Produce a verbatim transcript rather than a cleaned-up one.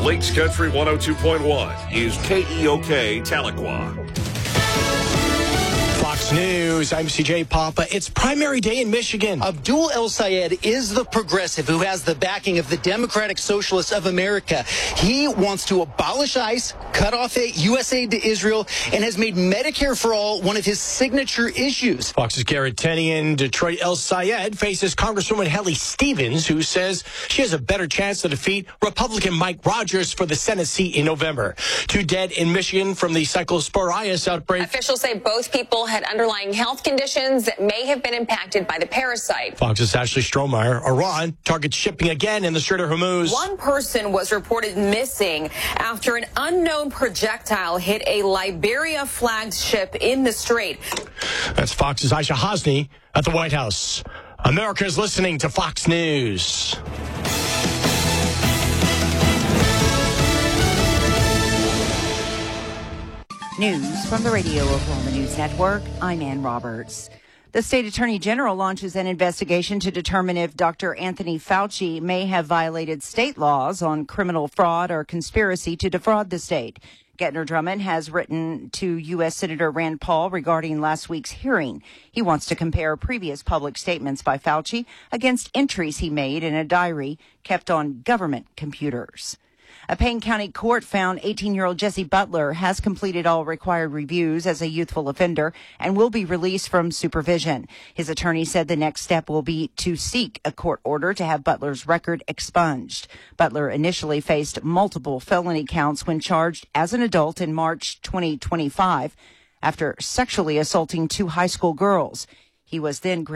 Lakes Country one oh two point one is K E O K Tahlequah. Fox News, I'm C J Papa. It's primary day in Michigan. Abdul El-Sayed is the progressive who has the backing of the Democratic Socialists of America. He wants to abolish ICE, cut off U S aid to Israel, and has made Medicare for All one of his signature issues. Fox's Garrett Tenian. Detroit El-Sayed faces Congresswoman Helly Stevens, who says she has a better chance to defeat Republican Mike Rogers for the Senate seat in November. Two dead in Michigan from the Cyclosporitis outbreak. Officials say both people had underlying health conditions that may have been impacted by the parasite. Fox's Ashley Strohmeyer. Iran targets shipping again in the Strait of Hormuz. One person was reported missing after an unknown projectile hit a Liberia-flagged ship in the strait. That's Fox's Aisha Hosni at the White House. America is listening to Fox News. News from the Radio Oklahoma News Network. I'm Ann Roberts. The state attorney general launches an investigation to determine if Doctor Anthony Fauci may have violated state laws on criminal fraud or conspiracy to defraud the state. Gettner Drummond has written to U S Senator Rand Paul regarding last week's hearing. He wants to compare previous public statements by Fauci against entries he made in a diary kept on government computers. A Payne County court found eighteen-year-old Jesse Butler has completed all required reviews as a youthful offender and will be released from supervision. His attorney said the next step will be to seek a court order to have Butler's record expunged. Butler initially faced multiple felony counts when charged as an adult in March twenty twenty-five after sexually assaulting two high school girls. He was then